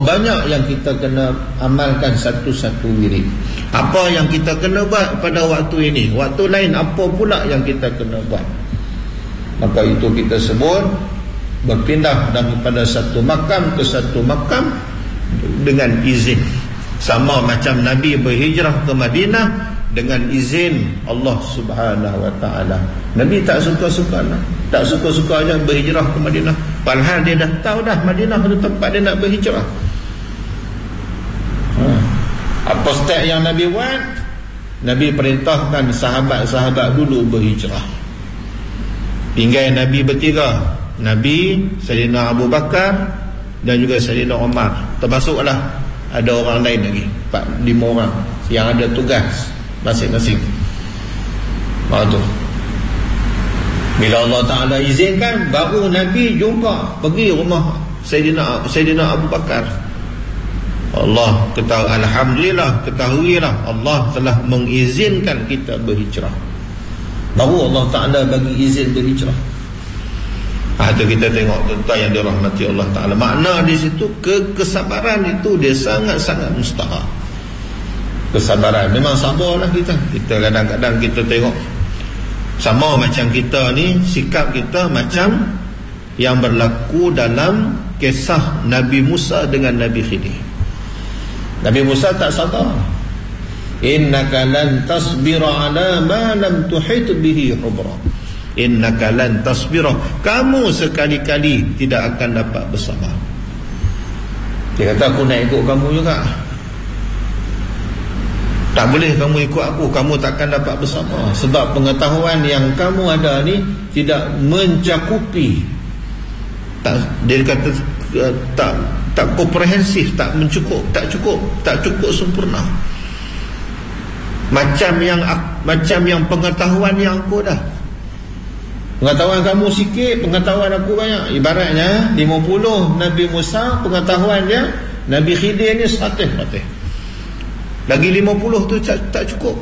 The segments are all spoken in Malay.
Banyak yang kita kena amalkan satu-satu wirid. Apa yang kita kena buat pada waktu ini, waktu lain apa pula yang kita kena buat. Maka itu kita sebut berpindah daripada satu makam ke satu makam dengan izin. Sama macam Nabi berhijrah ke Madinah dengan izin Allah Subhanahu wa ta'ala. Nabi tak suka-suka lah, tak suka-suka aja berhijrah ke Madinah, padahal dia dah tahu dah Madinah itu tempat dia nak berhijrah. Apa step yang Nabi buat? Nabi perintahkan sahabat-sahabat dulu berhijrah. Tinggal Nabi bertiga, Nabi, Sayyidina Abu Bakar dan juga Sayyidina Umar. Termasuklah ada orang lain lagi, 4-5 orang yang ada tugas masing-masing. Itu bila Allah Ta'ala izinkan, baru Nabi jumpa pergi rumah Sayyidina Abu Bakar. Allah alhamdulillah, ketahuilah Allah telah mengizinkan kita berhijrah. Baru Allah Ta'ala bagi izin berhijrah. Itu kita tengok tuan-tuan yang dirahmati Allah Ta'ala. Makna di situ kesabaran itu dia sangat-sangat mustahak. Kesabaran, memang sabarlah kita. Kita kadang-kadang kita tengok sama macam kita ni, sikap kita macam yang berlaku dalam kisah Nabi Musa dengan Nabi Khidir. Nabi Musa tak sabar. Innaka lan tasbira ala ma lam tuhit bihi khubra. Innaka lan tasbira, kamu sekali-kali tidak akan dapat bersabar. Dia kata aku nak ikut kamu juga. Tak boleh kamu ikut aku, kamu takkan dapat bersabar. Sebab pengetahuan yang kamu ada ni tidak mencakupi, dia kata tak komprehensif, tak cukup sempurna. Macam yang pengetahuan yang aku dah. Pengetahuan kamu sikit, pengetahuan aku banyak. Ibaratnya 50 Nabi Musa, pengetahuan dia Nabi Khidir ni 100. Lagi 50 tu tak cukup.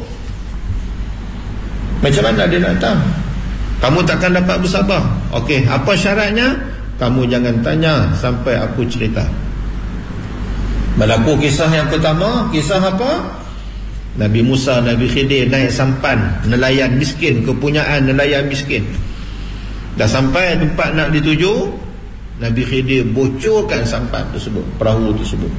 Macam mana dia nak tahu? Kamu takkan dapat bersabar. Okey, apa syaratnya? Kamu jangan tanya sampai aku cerita. Berlaku kisah yang pertama. Kisah apa? Nabi Musa, Nabi Khidir naik sampan nelayan miskin, kepunyaan nelayan miskin. Dah sampai tempat nak dituju, Nabi Khidir bocorkan sampan tersebut, perahu tersebut.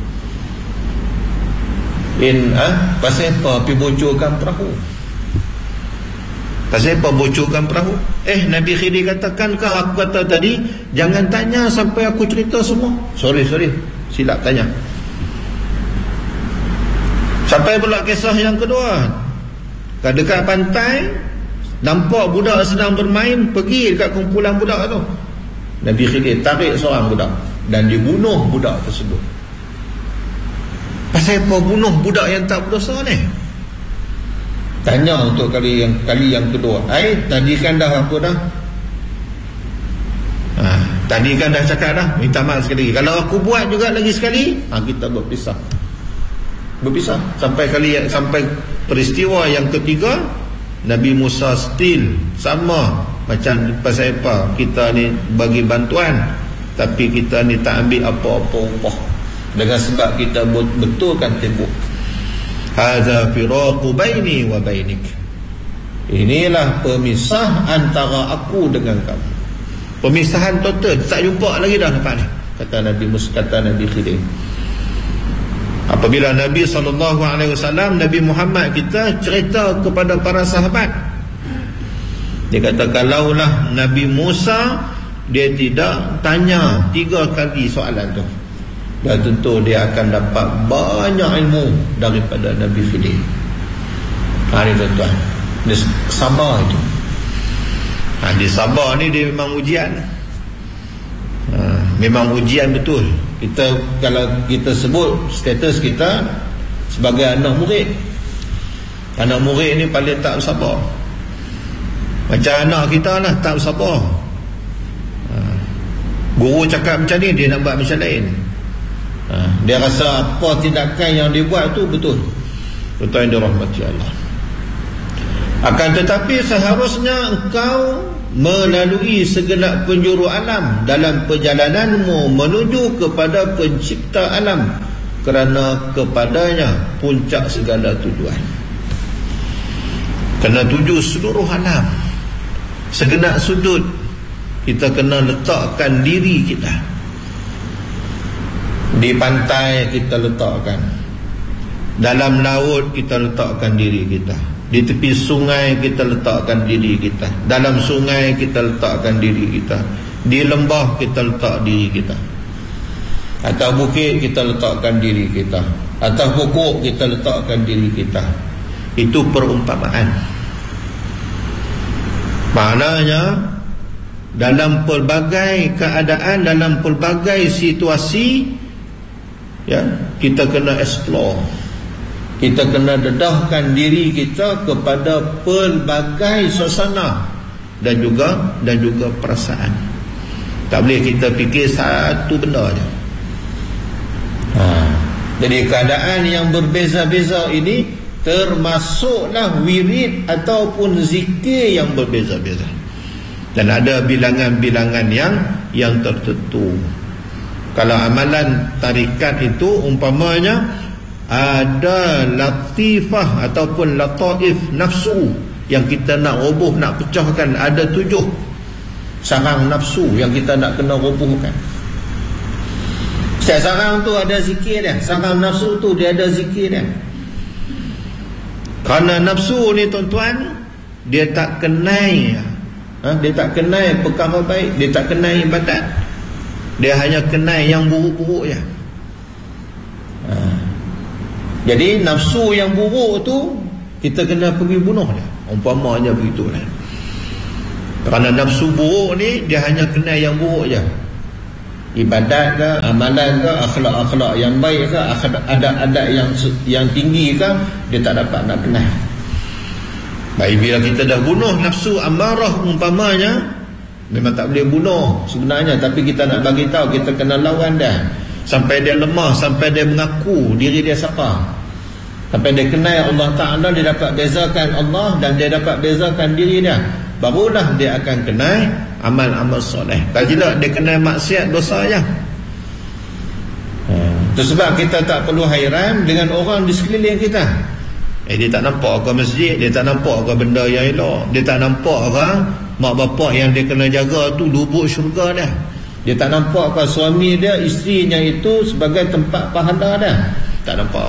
Pasal apa pergi bocorkan perahu? Pasal apa bocorkan perahu? Nabi Khidir katakan, aku kata tadi jangan tanya sampai aku cerita semua. Sorry, silap tanya. Sampai pula kisah yang kedua. Dekat pantai, nampak budak sedang bermain, pergi dekat kumpulan budak tu. Nabi Khidir tarik seorang budak dan dibunuh budak tersebut. Pasal apa bunuh budak yang tak berdosa ni? Tanya untuk kali yang kedua. Tadi kan dah apa dah? Tadi kan dah cakap dah, minta maaf sekali lagi. Kalau aku buat juga lagi sekali, kita berpisah sampai peristiwa yang ketiga. Nabi Musa still sama macam pasal apa kita ni bagi bantuan, tapi kita ni tak ambil apa-apa upah, dengan sebab kita betulkan tempoh. Hadza firaqu baini wa bainik. Inilah pemisah antara aku dengan kamu. Pemisahan total, tak jumpa lagi dah lepas ni, kata Nabi Musa, kata Nabi Khidir. Apabila Nabi SAW, Nabi Muhammad kita cerita kepada para sahabat, dia kata kalaulah Nabi Musa dia tidak tanya 3 kali soalan tu, dan tentu dia akan dapat banyak ilmu daripada Nabi Khidir. Ini tuan-tuan, dia sabar itu. Dia sabar ni dia memang ujian. Memang ujian betul. Kalau kita sebut status kita sebagai anak murid, anak murid ni paling tak sabar. Macam anak kita lah, tak sabar. Guru cakap macam ni, dia nak buat macam lain. Dia rasa apa tindakan yang dia buat tu betul. Tuan-tuan yang dirahmati Allah. Akan tetapi seharusnya engkau melalui segenap penjuru alam dalam perjalananmu menuju kepada pencipta pencipta alam, kerana kepadanya puncak segala tujuan. Kena tuju seluruh alam. Segenap sudut kita kena letakkan diri kita. Di pantai kita letakkan, dalam laut kita letakkan diri kita, di tepi sungai kita letakkan diri kita, dalam sungai kita letakkan diri kita, di lembah kita letak diri kita, atas bukit kita letakkan diri kita, atas pokok kita letakkan diri kita. Itu perumpamaan. Maknanya dalam pelbagai keadaan, dalam pelbagai situasi, ya, kita kena explore, kita kena dedahkan diri kita kepada pelbagai suasana dan juga perasaan. Tak boleh kita fikir satu benda je. Jadi keadaan yang berbeza-beza ini termasuklah wirid ataupun zikir yang berbeza-beza. Dan ada bilangan-bilangan yang tertentu. Kalau amalan tarikat itu umpamanya ada latifah ataupun lataif nafsu yang kita nak roboh, nak pecahkan. Ada 7 sarang nafsu yang kita nak kena robohkan. Setiap sarang tu ada zikir dia. Sarang nafsu tu dia ada zikir dia. Kerana nafsu ni tuan-tuan, dia tak kenai, dia tak kenai perkara baik, dia tak kenai ibadat. Dia hanya kenai yang buruk-buruk je. Jadi nafsu yang buruk tu kita kena pergi bunuh dia. Umpamanya begitulah. Kerana nafsu buruk ni dia hanya kenai yang buruk je. Ibadat ke, amalan ke, akhlak-akhlak yang baik ke, adat-adat yang tinggi ke, dia tak dapat nak kenal. Baik, bila kita dah bunuh nafsu amarah umpamanya, memang tak boleh bunuh sebenarnya, tapi kita nak bagi tahu, kita kena lawan dia sampai dia lemah, sampai dia mengaku diri dia siapa, sampai dia kenal Allah Ta'ala, dia dapat bezakan Allah dan dia dapat bezakan diri dia, barulah dia akan kenal amal-amal soleh. Kalau dia kenal maksiat, dosa je. Itu sebab kita tak perlu hairan dengan orang di sekeliling kita. Dia tak nampak ke masjid, dia tak nampak ke benda yang elok, dia tak nampak ke mak bapak yang dia kena jaga tu lubuk syurga dia, dia tak nampak ke suami dia, isterinya itu sebagai tempat pahala dia. Tak nampak.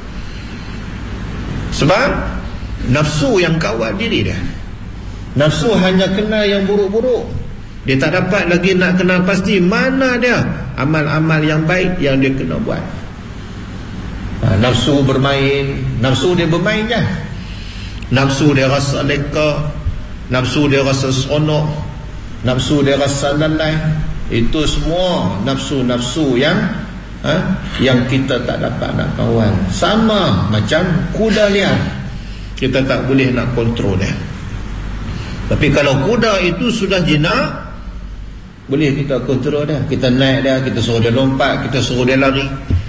Sebab nafsu yang kawal diri dia. Nafsu hanya kenal yang buruk-buruk. Dia tak dapat lagi nak kenal pasti mana dia amal-amal yang baik yang dia kena buat. Nafsu bermain, nafsu dia bermain je. Nafsu dia rasa leka, nafsu dia rasa seronok, nafsu dia rasa lalai. Itu semua nafsu-nafsu yang kita tak dapat nak kawal. Sama macam kuda liar, kita tak boleh nak kontrol dia. Tapi kalau kuda itu sudah jinak, boleh kita kontrol dia. Kita naik dia, kita suruh dia lompat, kita suruh dia lari,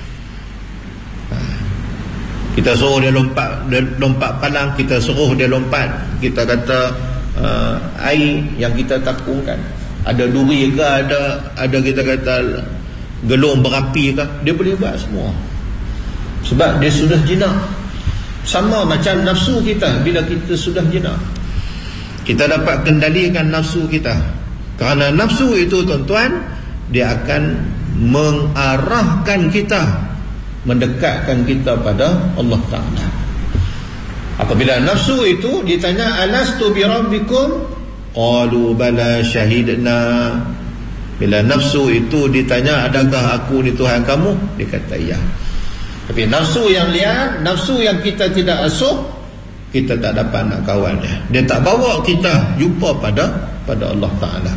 kita suruh dia lompat palang, kita suruh dia lompat, kita kata air yang kita takungkan, ada duri ke, ada kita kata gelung berapi ke, dia boleh buat semua. Sebab dia sudah jinak. Sama macam nafsu kita, bila kita sudah jinak, kita dapat kendalikan nafsu kita. Kerana nafsu itu tuan-tuan, dia akan mengarahkan kita, mendekatkan kita pada Allah Ta'ala. Apabila nafsu itu ditanya, alastu bi rabbikum, qalu bala syahidna. Bila nafsu itu ditanya, adakah aku ni Tuhan kamu, dia kata ya. Tapi nafsu yang liar, nafsu yang kita tidak asuh, kita tak dapat nak kawal dia. Dia tak bawa kita jumpa pada Allah Ta'ala.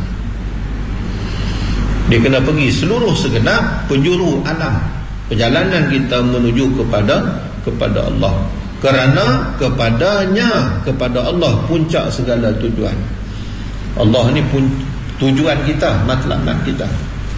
Dia kena pergi seluruh segenap penjuru alam, perjalanan kita menuju kepada Allah. Kerana kepada Allah puncak segala tujuan. Allah ni pun tujuan kita, matlamat kita.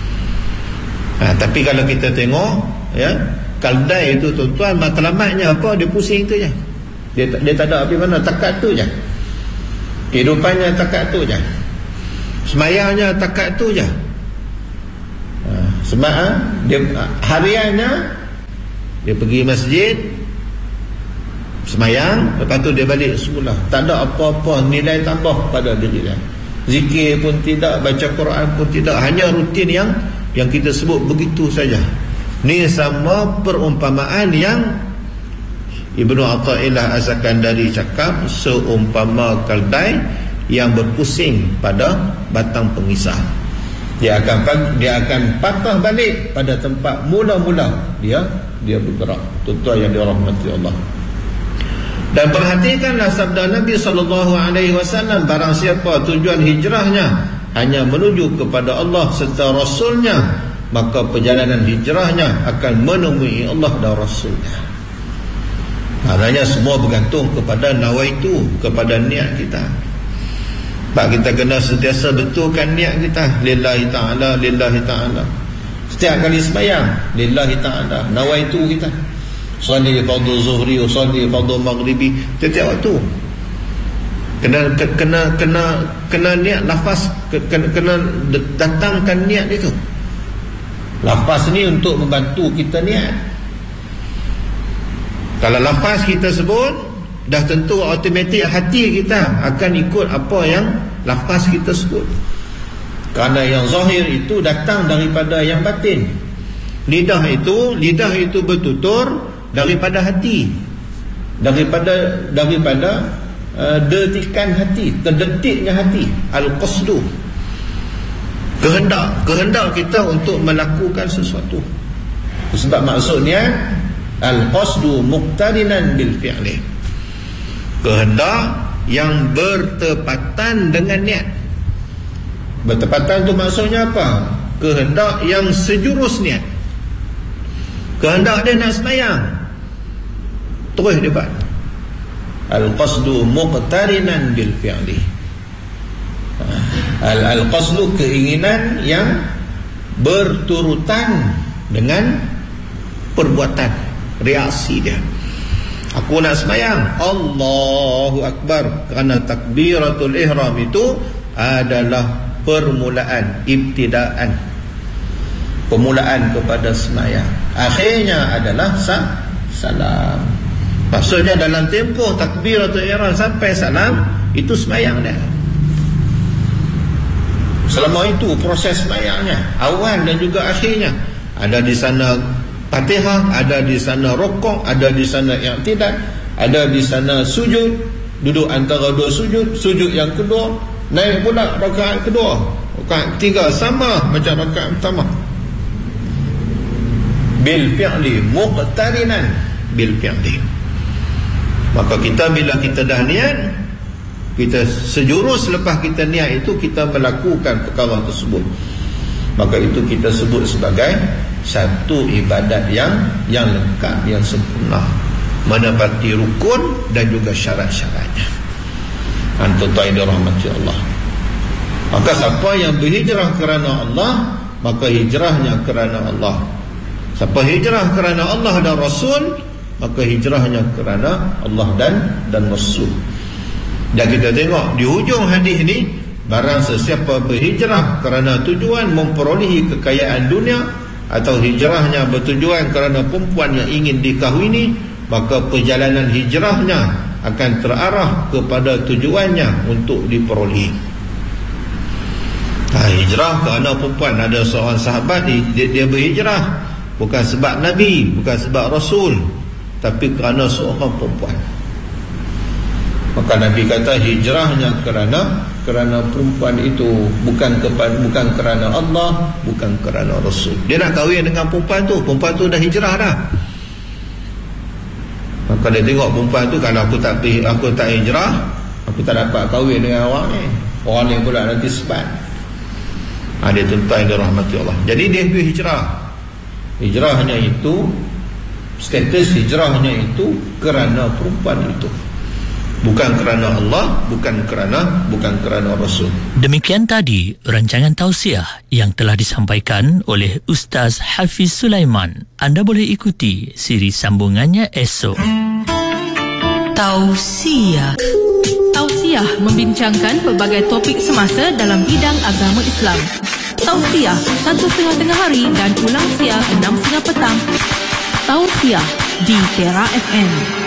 Tapi kalau kita tengok, ya, kaldai itu tuan-tuan, matlamatnya apa? Dia pusing tu je. Dia tak ada habis mana, takat tu je. Kehidupannya takat tu je. Semayangnya takat tu je. Dia hariannya dia pergi masjid semayang, lepas tu dia balik semula. Tak ada apa-apa nilai tambah pada diri dia. Zikir pun tidak, baca Quran pun tidak, hanya rutin yang kita sebut begitu saja. Ni sama perumpamaan yang Ibnu Athaillah Az-Zakandari cakap, seumpama keldai yang berpusing pada batang pengisah. Dia akan patah balik pada tempat mula-mula dia bergerak. Tuan-tuan yang dirahmati Allah. Dan perhatikanlah sabda Nabi SAW, barang siapa tujuan hijrahnya hanya menuju kepada Allah serta Rasulnya, maka perjalanan hijrahnya akan menemui Allah dan Rasulnya. Maknanya semua bergantung kepada nawaitu, kepada niat kita. Sebab kita kena sentiasa betulkan niat kita. Lillahi ta'ala, lillahi ta'ala. Setiap kali sembahyang, lillahi ta'ala, nawaitu kita. Salli fardhu zuhri, salli fardhu maghribi, setiap waktu. Kena niat lafaz, kena datangkan niat itu. Lafaz ni untuk membantu kita niat. Kalau lafaz kita sebut, dah tentu automatik hati kita akan ikut apa yang lafaz kita sebut. Kerana yang zahir itu datang daripada yang batin. Lidah itu bertutur daripada hati, daripada detikan hati, terdetiknya hati. Al-qasdu, kehendak kita untuk melakukan sesuatu. Sebab maksudnya al-qasdu muqtarinan bil fi'li, kehendak yang bertepatan dengan niat. Bertepatan tu maksudnya apa? Kehendak yang sejurus niat. Kehendak dia nak sembahyang, terus dia buat. Al-qasdu muqtarinan bil fi'li. Al-qasdu, keinginan yang berturutan dengan perbuatan, reaksi dia. Aku nak sembahyang, Allahu Akbar, kerana takbiratul ihram itu adalah permulaan, ibtidaan, permulaan kepada sembahyang. Akhirnya adalah salam. Maksudnya dalam tempoh takbiratul ihram sampai salam, itu sembahyang dia. Selama itu proses sembahyangnya, awal dan juga akhirnya. Ada di sana Fatihah, ada di sana rukuk, ada di sana i'tidal, ada di sana sujud, duduk antara dua sujud, sujud yang kedua, naik pula rakaat kedua, rakaat ketiga, sama macam rakaat pertama. Bil fi'li, muqtarinan bil fi'li. Maka kita, bila kita dah niat, kita sejurus lepas kita niat itu, kita melakukan perkara tersebut, maka itu kita sebut sebagai satu ibadat yang lengkap, yang sempurna, menepati rukun dan juga syarat-syaratnya. Tuan-tuan yang dirahmati Allah, maka siapa yang berhijrah kerana Allah, maka hijrahnya kerana Allah. Siapa hijrah kerana Allah dan Rasul, maka hijrahnya kerana Allah dan Rasul. Dan kita tengok di hujung hadis ni, barang sesiapa berhijrah kerana tujuan memperolehi kekayaan dunia, atau hijrahnya bertujuan kerana perempuan yang ingin dikahwini, maka perjalanan hijrahnya akan terarah kepada tujuannya untuk diperolehi. Hijrah kerana perempuan. Ada seorang sahabat, dia berhijrah bukan sebab Nabi, bukan sebab Rasul, tapi kerana seorang perempuan. Maka Nabi kata hijrahnya kerana perempuan itu, bukan kerana Allah, bukan kerana Rasul. Dia nak kahwin dengan perempuan tu dah hijrah dah. Maka dia tengok perempuan tu, kalau aku tak hijrah, aku tak dapat kahwin dengan orang ni. Orang ni pula nanti sebat. Dia tuan-tuan yang dirahmati Allah. Jadi dia pergi hijrah. Hijrahnya itu, status hijrahnya itu kerana perempuan itu, bukan kerana Allah, bukan kerana Rasul. Demikian tadi rancangan tausiah yang telah disampaikan oleh Ustaz Hafiz Sulaiman. Anda boleh ikuti siri sambungannya esok. Tausiah membincangkan pelbagai topik semasa dalam bidang agama Islam. Tausiah 1:30 tengah hari dan ulang siang 6:30 petang. Tausiah di Tera FM.